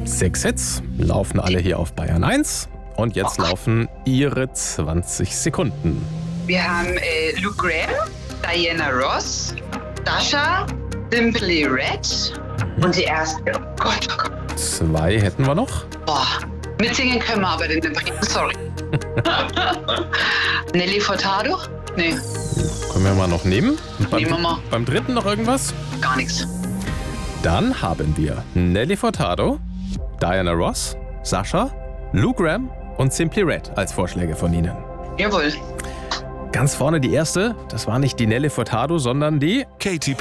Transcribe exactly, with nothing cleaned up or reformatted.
Sechs Hits, laufen alle hier auf Bayern eins. Und jetzt laufen Ihre zwanzig Sekunden. Wir haben äh, Luke Graham, Diana Ross, Sasha, Simply Red und die erste. Oh Gott, oh Gott. Zwei hätten wir noch. Boah, mitsingen können wir aber den sorry. Nelly Furtado? Nee. Können wir mal noch nehmen? Und beim, Nehmen wir mal. Beim dritten noch irgendwas? Gar nichts. Dann haben wir Nelly Furtado, Diana Ross, Sasha, Luke Graham und Simply Red als Vorschläge von Ihnen. Jawohl. Ganz vorne die erste, das war nicht die Nelly Furtado, sondern die Katy